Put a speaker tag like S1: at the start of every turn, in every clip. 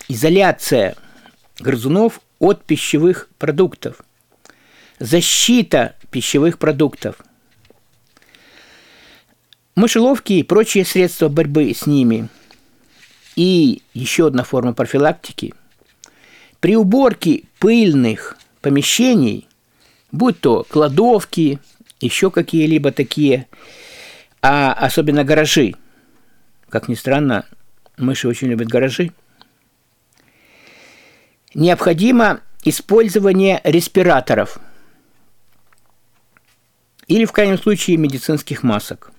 S1: изоляция грызунов от пищевых продуктов, защита пищевых продуктов. Мышеловки и прочие средства борьбы с ними. И еще одна форма профилактики. При уборке пыльных помещений, будь то кладовки, еще какие-либо такие, а особенно гаражи. Как ни странно, мыши очень любят гаражи. Необходимо использование респираторов или, в крайнем случае, медицинских масок.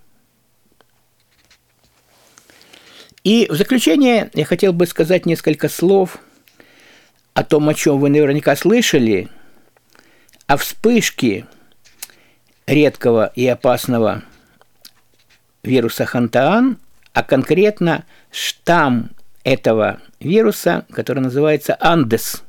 S1: И в заключение я хотел бы сказать несколько слов о том, о чем вы наверняка слышали, о вспышке редкого и опасного вируса Хантаан, а конкретно штамм этого вируса, который называется Андес,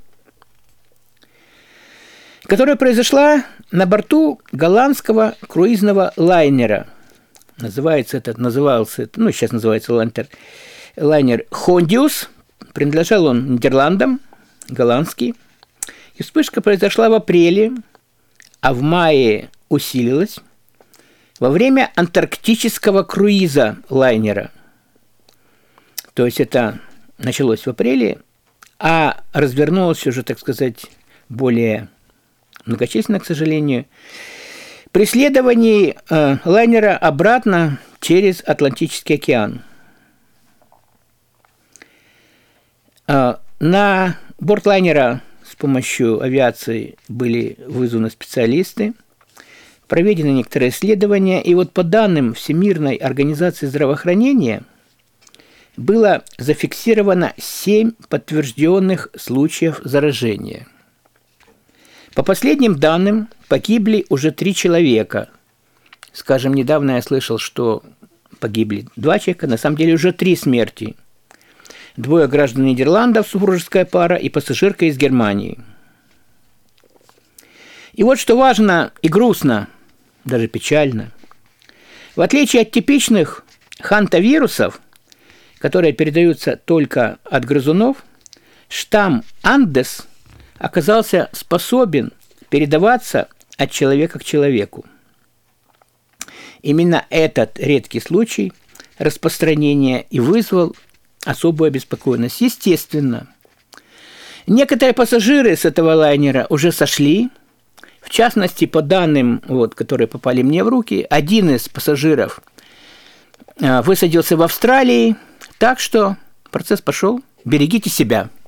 S1: которая произошла на борту голландского круизного лайнера. Назывался этот, сейчас называется лайнер Хондиус. Принадлежал он Нидерландам, голландский. И вспышка произошла в апреле, а в мае усилилась во время антарктического круиза лайнера. То есть это началось в апреле, а развернулось уже, так сказать, более многочисленно, к сожалению, при следовании лайнера обратно через Атлантический океан. На борт лайнера с помощью авиации были вызваны специалисты, проведены некоторые исследования, и вот по данным Всемирной организации здравоохранения было зафиксировано 7 подтвержденных случаев заражения. По последним данным, погибли уже 3 человека. Скажем, недавно я слышал, что погибли 2 человека, на самом деле уже 3 смерти. 2 граждан Нидерландов, супружеская пара, и пассажирка из Германии. И вот что важно и грустно, даже печально. В отличие от типичных хантавирусов, которые передаются только от грызунов, штамм Андес оказался способен передаваться от человека к человеку. Именно этот редкий случай распространения и вызвал особую обеспокоенность. Естественно, некоторые пассажиры с этого лайнера уже сошли. В частности, по данным, которые попали мне в руки, один из пассажиров высадился в Австралии. Так что процесс пошел. Берегите себя.